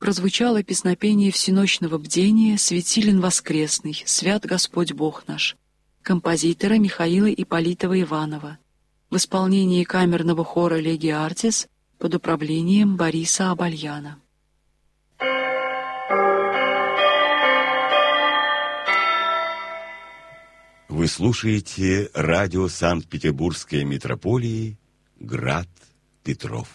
прозвучало песнопение всеночного бдения «Светилен воскресный, свят Господь Бог наш» композитора Михаила Ипполитова-Иванова в исполнении камерного хора «Леги Артис» под управлением Бориса Абальяна. Вы слушаете радио Санкт-Петербургской митрополии «Град Петров».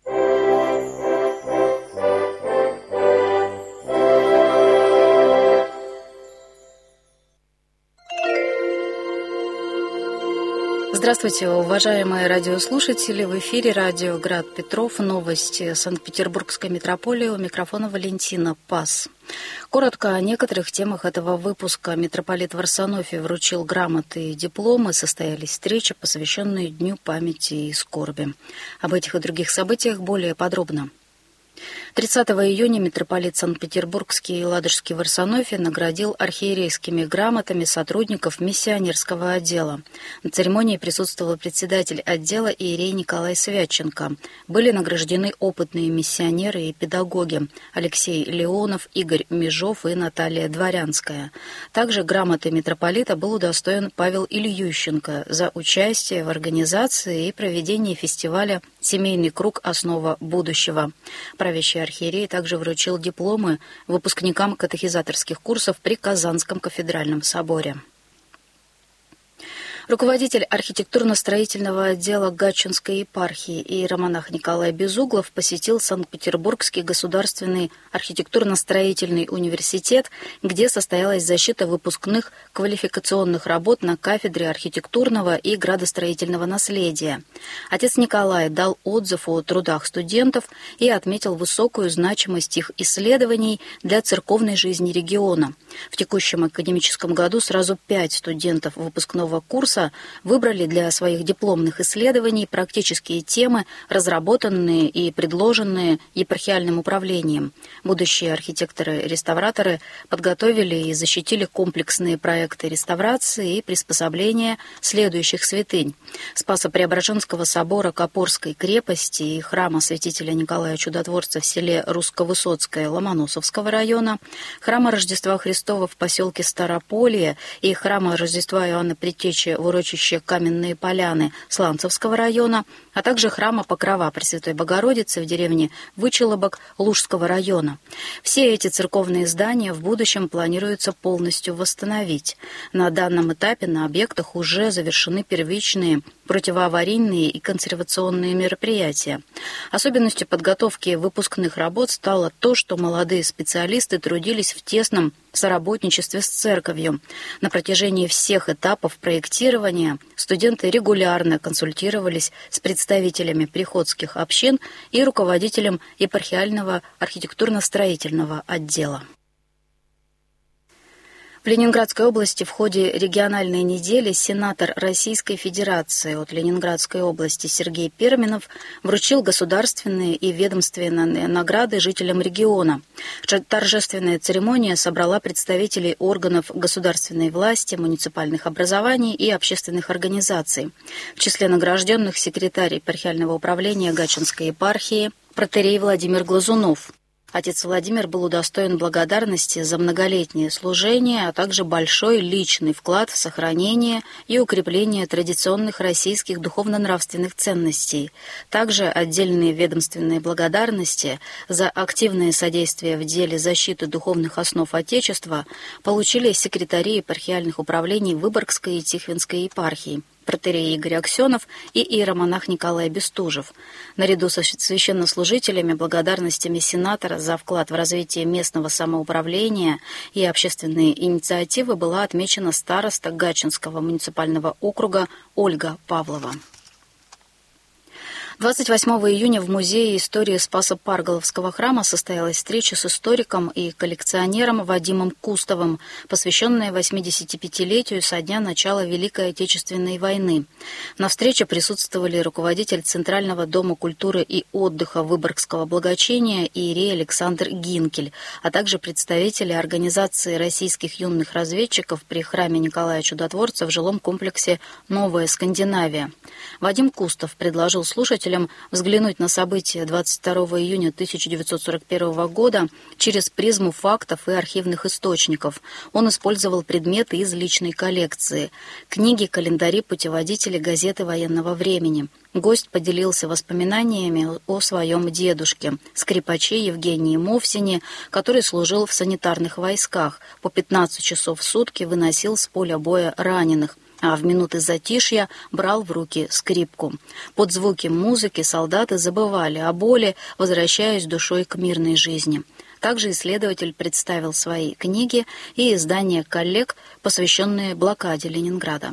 Здравствуйте, уважаемые радиослушатели! В эфире радио «Град Петров». Новости Санкт-Петербургской митрополии. У микрофона Валентина Пас. Коротко о некоторых темах этого выпуска. Митрополит Варсонофий вручил грамоты и дипломы. Состоялись встречи, посвященные Дню памяти и скорби. Об этих и других событиях более подробно. 30 июня митрополит Санкт-Петербургский и Ладожский Варсонофий наградил архиерейскими грамотами сотрудников миссионерского отдела. На церемонии присутствовал председатель отдела иерей Николай Святченко. Были награждены опытные миссионеры и педагоги Алексей Леонов, Игорь Межов и Наталья Дворянская. Также грамотой митрополита был удостоен Павел Ильющенко за участие в организации и проведении фестиваля «Семейный круг. Основа будущего». Правящий архиерей также вручил дипломы выпускникам катехизаторских курсов при Казанском кафедральном соборе. Руководитель архитектурно-строительного отдела Гатчинской епархии иеромонах Николай Безуглов посетил Санкт-Петербургский государственный архитектурно-строительный университет, где состоялась защита выпускных квалификационных работ на кафедре архитектурного и градостроительного наследия. Отец Николай дал отзыв о трудах студентов и отметил высокую значимость их исследований для церковной жизни региона. В текущем академическом году сразу 5 студентов выпускного курса выбрали для своих дипломных исследований практические темы, разработанные и предложенные епархиальным управлением. Будущие архитекторы-реставраторы подготовили и защитили комплексные проекты реставрации и приспособления следующих святынь: Спасо-Преображенского собора Копорской крепости и храма святителя Николая Чудотворца в селе Русско-Высоцкое Ломоносовского района, храма Рождества Христова в поселке Старополье и храма Рождества Иоанна Предтечи в урочище Каменные Поляны Сланцевского района, а также храма Покрова Пресвятой Богородицы в деревне Вычелобок Лужского района. Все эти церковные здания в будущем планируется полностью восстановить. На данном этапе на объектах уже завершены первичные противоаварийные и консервационные мероприятия. Особенностью подготовки выпускных работ стало то, что молодые специалисты трудились в тесном соработничестве с церковью. На протяжении всех этапов проектирования студенты регулярно консультировались с представителями приходских общин и руководителем епархиального архитектурно-строительного отдела. В Ленинградской области в ходе региональной недели сенатор Российской Федерации от Ленинградской области Сергей Перминов вручил государственные и ведомственные награды жителям региона. Торжественная церемония собрала представителей органов государственной власти, муниципальных образований и общественных организаций. В числе награжденных секретарь епархиального управления Гатчинской епархии протоиерей Владимир Глазунов. Отец Владимир был удостоен благодарности за многолетнее служение, а также большой личный вклад в сохранение и укрепление традиционных российских духовно-нравственных ценностей. Также отдельные ведомственные благодарности за активное содействие в деле защиты духовных основ Отечества получили секретари епархиальных управлений Выборгской и Тихвинской епархий, протоиерей Игорь Аксенов и иеромонах Николай Бестужев. Наряду со священнослужителями благодарностями сенатора за вклад в развитие местного самоуправления и общественные инициативы была отмечена староста Гатчинского муниципального округа Ольга Павлова. 28 июня в Музее истории Спасо-Парголовского храма состоялась встреча с историком и коллекционером Вадимом Кустовым, посвященная 85-летию со дня начала Великой Отечественной войны. На встрече присутствовали руководитель Центрального дома культуры и отдыха Выборгского благочиния иерей Александр Гинкель, а также представители Организации российских юных разведчиков при храме Николая Чудотворца в жилом комплексе «Новая Скандинавия». Вадим Кустов предложил слушателям слушателям взглянуть на события 22 июня 1941 года через призму фактов и архивных источников. Он использовал предметы из личной коллекции: книги, календари, путеводители, газеты военного времени. Гость поделился воспоминаниями о своем дедушке, скрипаче Евгении Мовсине, который служил в санитарных войсках, по 15 часов в сутки выносил с поля боя раненых, а в минуты затишья брал в руки скрипку. Под звуки музыки солдаты забывали о боли, возвращаясь душой к мирной жизни. Также исследователь представил свои книги и издания коллег, посвященные блокаде Ленинграда.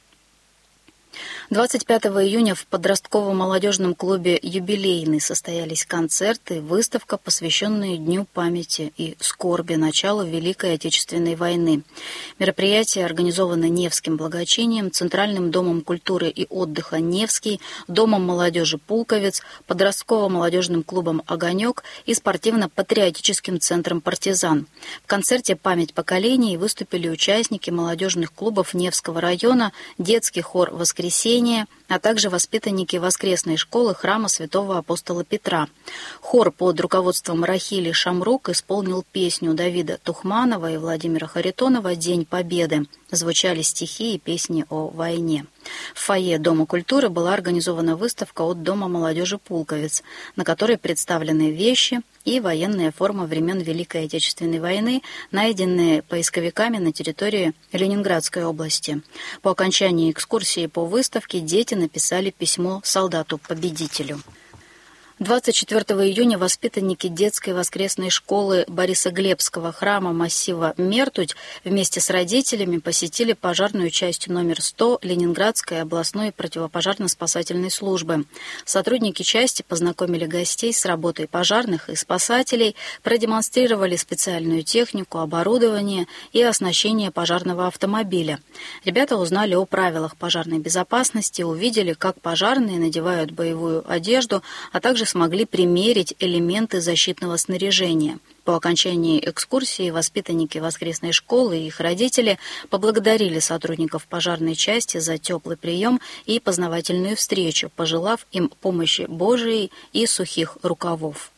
25 июня в подростковом молодежном клубе «Юбилейный» состоялись концерты, выставка, посвященная Дню памяти и скорби началу Великой Отечественной войны. Мероприятие организовано Невским благочинием, Центральным домом культуры и отдыха «Невский», Домом молодежи «Пулковец», подростково-молодежным клубом «Огонек» и спортивно-патриотическим центром «Партизан». В концерте «Память поколений» выступили участники молодежных клубов Невского района, детский хор «Воскресенье», а также воспитанники воскресной школы храма святого апостола Петра. Хор под руководством Рахили Шамрук исполнил песню Давида Тухманова и Владимира Харитонова «День Победы». Звучали стихи и песни о войне. В фойе Дома культуры была организована выставка от Дома молодежи «Пулковец», на которой представлены вещи и военная форма времен Великой Отечественной войны, найденные поисковиками на территории Ленинградской области. По окончании экскурсии по выставке дети написали письмо солдату-победителю. 24 июня воспитанники детской воскресной школы Борисоглебского храма массива Мертуть вместе с родителями посетили пожарную часть номер 100 Ленинградской областной противопожарно-спасательной службы. Сотрудники части познакомили гостей с работой пожарных и спасателей, продемонстрировали специальную технику, оборудование и оснащение пожарного автомобиля. Ребята узнали о правилах пожарной безопасности, увидели, как пожарные надевают боевую одежду, а также смогли примерить элементы защитного снаряжения. По окончании экскурсии воспитанники воскресной школы и их родители поблагодарили сотрудников пожарной части за теплый прием и познавательную встречу, пожелав им помощи Божией и сухих рукавов.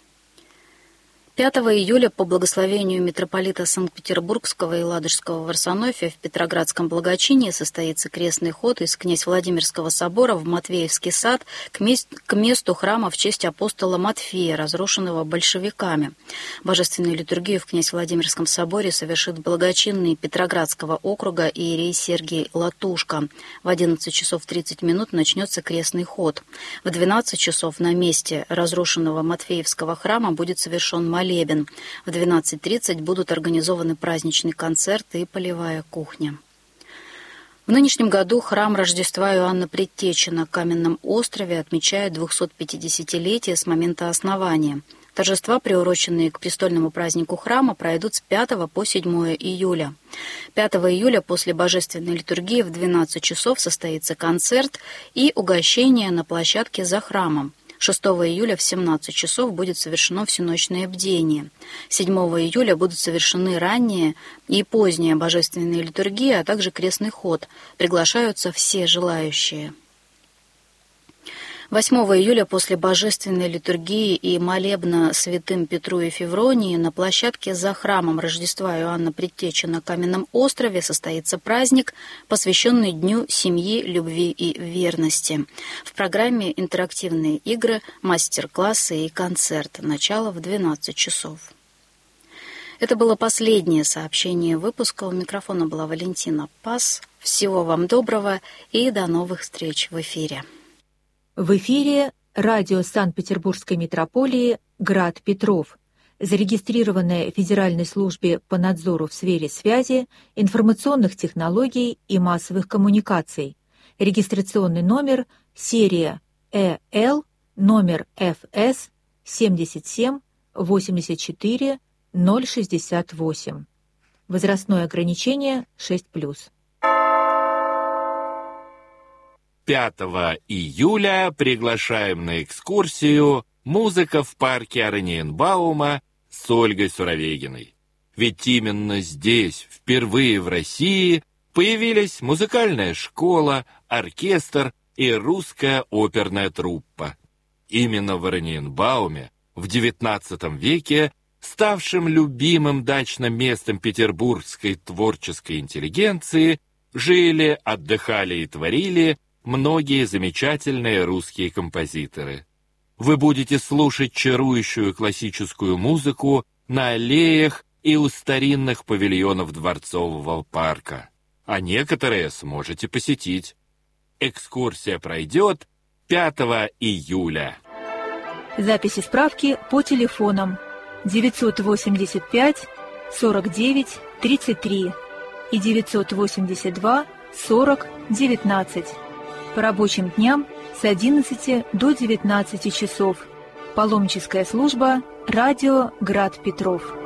5 июля по благословению митрополита Санкт-Петербургского и Ладожского Варсонофия в Петроградском благочинии состоится крестный ход из князь Владимирского собора в Матвеевский сад к месту храма в честь апостола Матфея, разрушенного большевиками. Божественную литургию в князь Владимирском соборе совершит благочинный Петроградского округа иерей Сергий Латушка. В 11 часов 30 минут начнется крестный ход. В 12 часов на месте разрушенного Матфеевского храма будет совершен молебен. В 12:30 будут организованы праздничный концерт и полевая кухня. В нынешнем году храм Рождества Иоанна Предтечи на Каменном острове отмечает 250-летие с момента основания. Торжества, приуроченные к престольному празднику храма, пройдут с 5 по 7 июля. 5 июля после божественной литургии в 12 часов состоится концерт и угощение на площадке за храмом. 6 июля в 17 часов будет совершено всеночное бдение. 7 июля будут совершены ранняя и поздняя божественная литургия, а также крестный ход. Приглашаются все желающие. 8 июля после божественной литургии и молебна святым Петру и Февронии на площадке за храмом Рождества Иоанна Предтечи на Каменном острове состоится праздник, посвященный Дню семьи, любви и верности. В программе интерактивные игры, мастер-классы и концерт. Начало в 12 часов. Это было последнее сообщение выпуска. У микрофона была Валентина Пас. Всего вам доброго и до новых встреч в эфире. В эфире радио Санкт-Петербургской митрополии «Град Петров», зарегистрированное в Федеральной службе по надзору в сфере связи, информационных технологий и массовых коммуникаций. Регистрационный номер серия ЭЛ, номер ФС 77 84 068. Возрастное ограничение 6+. 5 июля приглашаем на экскурсию «Музыка в парке Ораниенбаума» с Ольгой Суровегиной. Ведь именно здесь, впервые в России, появились музыкальная школа, оркестр и русская оперная труппа. Именно в Ораниенбауме в XIX веке, ставшим любимым дачным местом петербургской творческой интеллигенции, жили, отдыхали и творили многие замечательные русские композиторы. Вы будете слушать чарующую классическую музыку на аллеях и у старинных павильонов Дворцового парка, а некоторые сможете посетить. Экскурсия пройдет 5 июля. Записи справки по телефонам 985 49 33 и 982 40 19. По рабочим дням с 11 до 19 часов. Паломническая служба «Радио Град Петров».